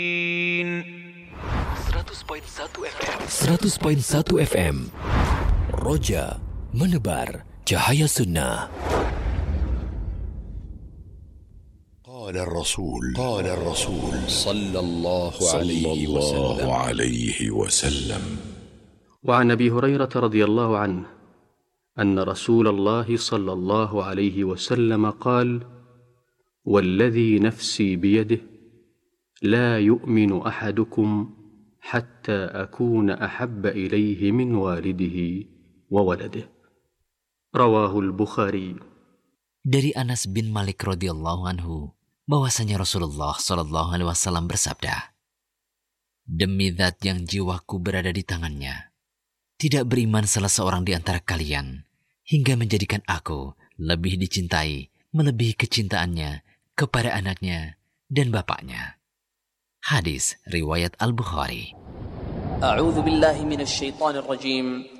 100.1 FM Roja menebar cahaya sunnah. قال الرسول صلى الله عليه وسلم وعن أبي هريرة رضي الله عنه أن رسول الله صلى الله عليه وسلم قال: والذي نفسي بيده لا يؤمن أحدكم حتى أكون أحب إليه من والده وولده. رواه البخاري. Dari Anas bin Malik radhiyallahu anhu bahwasanya Rasulullah sallallahu alaihi wasallam bersabda, demi zat yang jiwaku berada di tangannya, tidak beriman salah seorang di antara kalian hingga menjadikan aku lebih dicintai melebihi kecintaannya kepada anaknya dan bapaknya. Hadis riwayat Al-Bukhari. A'udzu billahi minasy syaithanir rajim.